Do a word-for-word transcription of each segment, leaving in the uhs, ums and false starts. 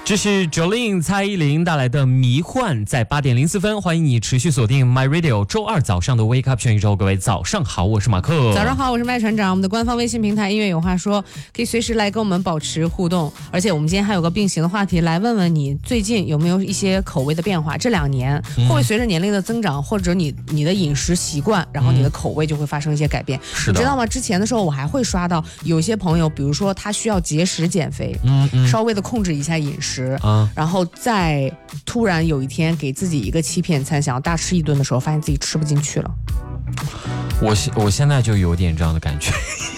这是 Jolin 蔡依林带来的迷幻，在八点零四分，欢迎你持续锁定 My Radio 周二早上的 Wake Up 全宇宙，各位早上好，我是马克。 早上好，我是麦船长。我们的官方微信平台音乐有话说，可以随时来跟我们保持互动。而且我们今天还有个并行的话题，来问问你最近有没有一些口味的变化？这两年会不会随着年龄的增长，或者你你的饮食习惯，然后你的口味就会发生一些改变？ 是的， 你知道吗？之前的时候我还会刷到有些朋友，比如说他需要节食减肥，嗯嗯，稍微的控制一下饮食，啊，然后再突然有一天给自己一个欺骗餐，想要大吃一顿的时候，发现自己吃不进去了。 我我现在就有点这样的感觉，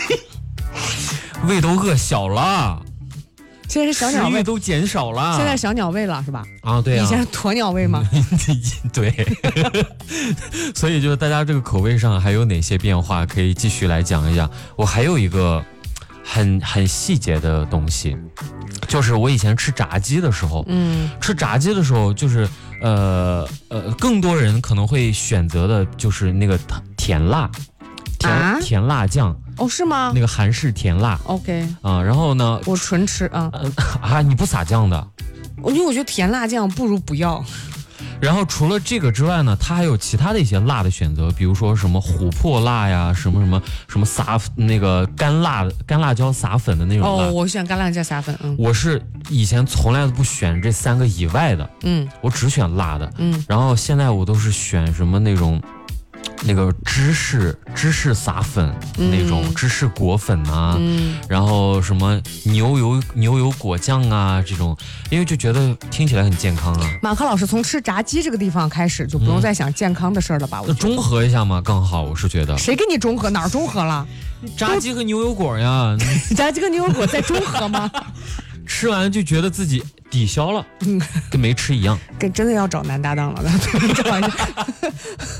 胃都饿小了。 现在是小鸟胃， 食欲都减少了。 现在小鸟胃了是吧？ 啊，对啊。 以前是鸵鸟胃吗？ 对。所以就是大家这个口味上还有哪些变化，可以继续来讲一讲。我还有一个很很细节的东西，就是我以前吃炸鸡的时候，嗯，吃炸鸡的时候就是呃呃，更多人可能会选择的就是那个甜辣，甜、啊、甜辣酱。 哦，是吗？ 那个韩式甜辣 ，OK 啊，然后呢， 我纯吃啊、 呃，啊，你不撒酱的？ 因为我觉得甜辣酱不如不要。 然后除了这个之外呢，它还有其他的一些辣的选择，比如说什么琥珀辣呀，什么什么什么撒那个干辣干辣椒撒粉的那种辣。 哦，我选干辣椒撒粉。嗯， 我是以前从来都不选这三个以外的，嗯，我只选辣的，嗯，然后现在我都是选什么那种。那个芝士芝士撒粉、嗯、那种芝士果粉啊、嗯，然后什么牛油牛油果酱啊这种，因为就觉得听起来很健康啊。 马克老师从吃炸鸡这个地方开始，就不用再想健康的事了吧？ 那、嗯、中和一下嘛，刚好我是觉得。 谁给你中和？哪儿中和了？ 炸鸡和牛油果呀， 炸鸡和牛油果在中和吗？ 吃完就觉得自己抵消了，嗯，跟没吃一样。 跟真的要找男搭档了，这玩意儿。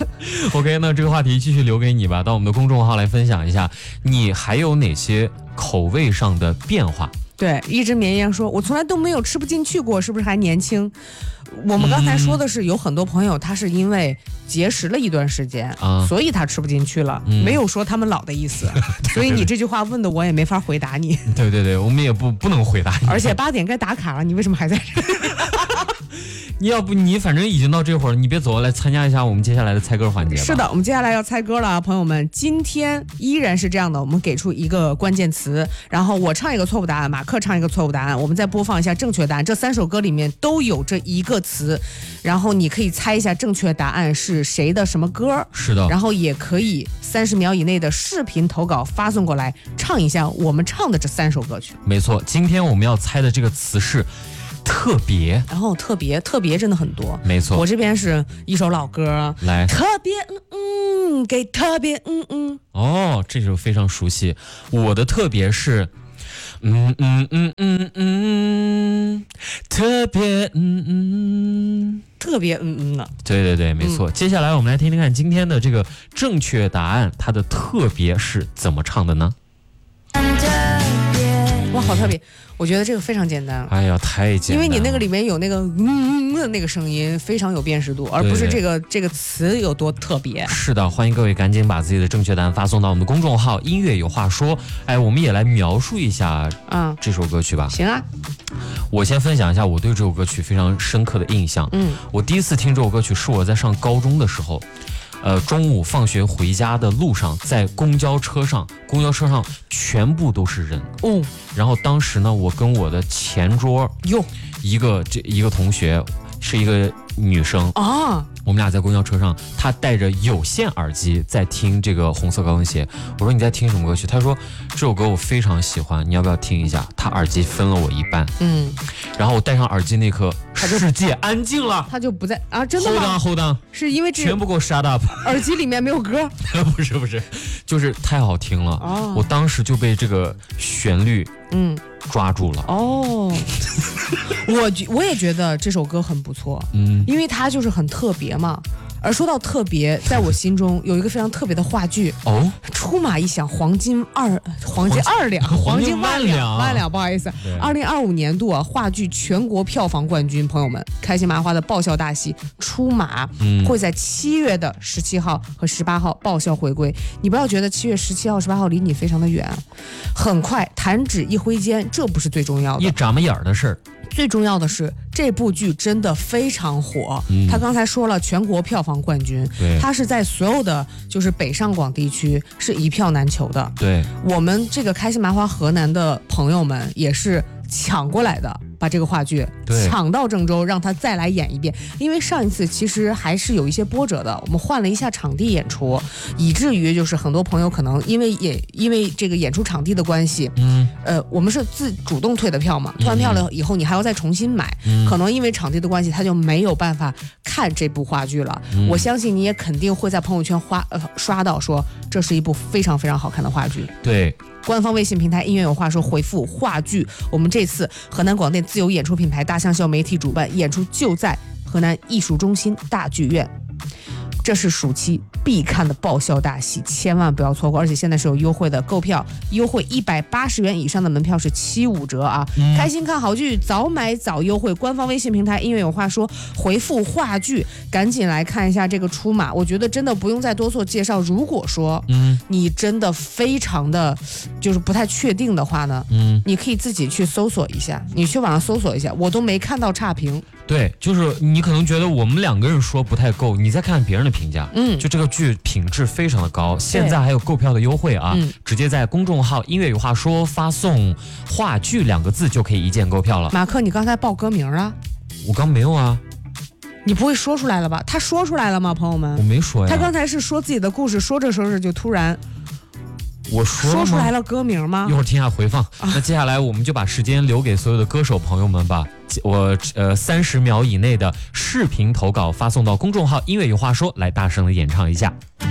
OK， 那这个话题继续留给你吧，到我们的公众号来分享一下，你还有哪些口味上的变化？ 对，一只绵羊说，我从来都没有吃不进去过，是不是还年轻？我们刚才说的是有很多朋友他是因为节食了一段时间、嗯、所以他吃不进去了、嗯、没有说他们老的意思所以你这句话问的我也没法回答你。 对对对，我们也不不能回答你。 而且八点该打卡了，你为什么还在这？ 你要不你反正已经到这会儿，你别走，来参加一下我们接下来的猜歌环节吧。 是的，我们接下来要猜歌了，朋友们，今天依然是这样的，我们给出一个关键词，然后我唱一个错误答案，马克唱一个错误答案，我们再播放一下正确答案。这三首歌里面都有这一个词，然后你可以猜一下正确答案是谁的什么歌。 是的， 然后也可以三十秒以内的视频投稿发送过来，唱一下我们唱的这三首歌曲。没错，今天我们要猜的这个词是特别， 然后特别特别真的很多， 没错。 我这边是一首老歌， 来， 特别嗯嗯给特别嗯嗯。 哦，这首非常熟悉。我的特别是嗯嗯嗯嗯嗯，特别嗯嗯特别嗯嗯呢。 对对对，没错、嗯。接下来我们来听听看今天的这个正确答案，它的特别是怎么唱的呢？ 哇，好特别！我觉得这个非常简单。 哎呀，太简单了！ 因为你那个里面有那个嗯的那个声音，非常有辨识度，而不是这个这个词有多特别。 是的，欢迎各位赶紧把自己的正确答案发送到我们的公众号“音乐有话说”。哎，我们也来描述一下啊这首歌曲吧。 行啊， 我先分享一下我对这首歌曲非常深刻的印象。嗯，我第一次听这首歌曲是我在上高中的时候。呃，中午放学回家的路上，在公交车上，公交车上全部都是人。哦，然后当时呢，我跟我的前桌哟一个这一个同学是一个女生啊，我们俩在公交车上，她戴着有线耳机在听这个红色高跟鞋。我说你在听什么歌曲？她说这首歌我非常喜欢，你要不要听一下？她耳机分了我一半，嗯，然后我戴上耳机那刻，世界安静了， 她就不在啊，真的吗 ？Hold on, hold on， 是因为全部给我 shut up， 耳机里面没有歌？ 不是不是，就是太好听了，哦、我当时就被这个旋律嗯抓住了。哦， 我我也觉得这首歌很不错，嗯，因为它就是很特别嘛。而说到特别，在我心中有一个非常特别的话剧哦，出马一响，黄金二黄金二两，黄金万两万两，不好意思，二零二五年度啊话剧全国票房冠军，朋友们，开心麻花的爆笑大戏《出马》嗯、会在七月的十七号和十八号爆笑回归。你不要觉得七月十七号、十八号离你非常的远，很快弹指一挥间，这不是最重要的， 一眨巴眼的事儿。 最重要的是，这部剧真的非常火。嗯、他刚才说了，全国票房冠军，他是在所有的就是北上广地区是一票难求的。 对， 我们这个开心麻花河南的朋友们也是抢过来的，把这个话剧抢到郑州，让他再来演一遍。因为上一次其实还是有一些波折的，我们换了一下场地演出，以至于就是很多朋友可能因为也因为这个演出场地的关系，嗯，呃，我们是自主动退的票嘛，退完票了以后你还要再重新买，嗯、可能因为场地的关系，他就没有办法看这部话剧了。嗯、我相信你也肯定会在朋友圈花呃刷到说这是一部非常非常好看的话剧。 对。 官方微信平台音乐有话说回复话剧，我们这次河南广电自由演出品牌大象校媒体主办演出就在河南艺术中心大剧院，这是暑期必看的爆笑大戏，千万不要错过。而且现在是有优惠的，购票优惠一百八十元以上的门票是七五折啊！嗯、开心看好剧，早买早优惠。官方微信平台音乐有话说，回复话剧，赶紧来看一下这个出马。我觉得真的不用再多做介绍。如果说嗯你真的非常的就是不太确定的话呢，嗯，你可以自己去搜索一下，你去网上搜索一下，我都没看到差评。 对，就是你可能觉得我们两个人说不太够，你再看看别人的评价，嗯，就这个剧品质非常的高，现在还有购票的优惠啊，嗯、直接在公众号音乐有话说发送话剧两个字就可以一键购票了。 马克，你刚才报歌名啊？ 我刚没有啊。 你不会说出来了吧？他说出来了吗，朋友们？ 我没说呀。 他刚才是说自己的故事，说着说着就突然。 我说说出来了歌名吗？ 一会儿听下回放。啊、那接下来我们就把时间留给所有的歌手朋友们吧。我呃三十秒以内的视频投稿发送到公众号音乐有话说，来大声的演唱一下。